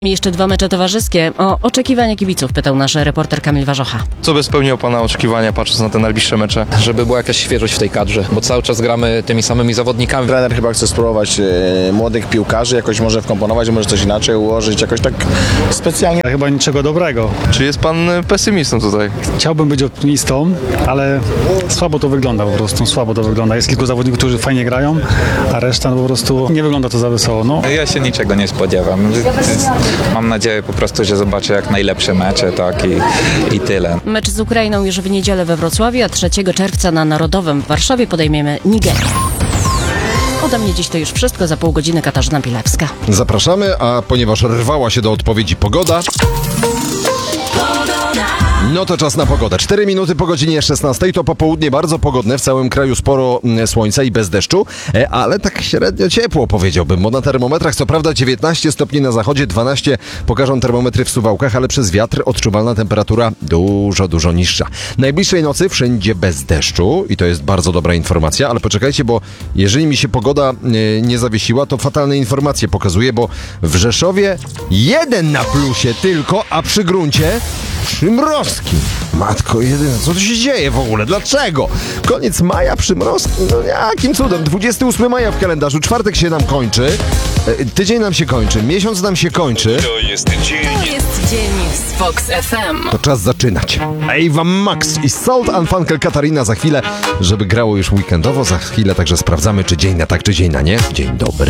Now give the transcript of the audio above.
Jeszcze 2 mecze towarzyskie. O oczekiwania kibiców pytał nasz reporter Kamil Warzocha. Co by spełniło Pana oczekiwania, patrząc na te najbliższe mecze? Żeby była jakaś świeżość w tej kadrze, bo cały czas gramy tymi samymi zawodnikami. Trener chyba chce spróbować młodych piłkarzy, jakoś może wkomponować, może coś inaczej ułożyć, jakoś tak specjalnie. Chyba niczego dobrego. Czy jest Pan pesymistą tutaj? Chciałbym być optymistą, ale słabo to wygląda po prostu, słabo to wygląda. Jest kilku zawodników, którzy fajnie grają, a reszta po prostu nie wygląda to za wesoło. No. Ja się niczego nie spodziewam. Mam nadzieję po prostu, że zobaczę jak najlepsze mecze, tak i tyle. Mecz z Ukrainą już w niedzielę we Wrocławiu, a 3 czerwca na Narodowym w Warszawie podejmiemy Nigerię. Ode mnie dziś to już wszystko, za pół godziny Katarzyna Pilewska. Zapraszamy, a ponieważ rwała się do odpowiedzi pogoda... No to czas na pogodę. 4 minuty po godzinie 16 to popołudnie bardzo pogodne. W całym kraju sporo słońca i bez deszczu, ale tak średnio ciepło powiedziałbym, bo na termometrach co prawda 19 stopni na zachodzie, 12 pokażą termometry w Suwałkach, ale przez wiatr odczuwalna temperatura dużo niższa. Najbliższej nocy wszędzie bez deszczu i to jest bardzo dobra informacja, ale poczekajcie, bo jeżeli mi się pogoda nie zawiesiła, to fatalne informacje pokazuje, bo w Rzeszowie 1 na plusie tylko, a przy gruncie przymrozki. Matko jedyna, co tu się dzieje w ogóle? Dlaczego? Koniec maja, przymrozki? No jakim cudem? 28 maja w kalendarzu, czwartek się nam kończy, tydzień nam się kończy, miesiąc nam się kończy. To jest dzień z Fox FM. To czas zaczynać. Ava Max i Salt and Funkel Katarina za chwilę, żeby grało już weekendowo. Za chwilę także sprawdzamy, czy dzień na tak, czy dzień na nie. Dzień dobry.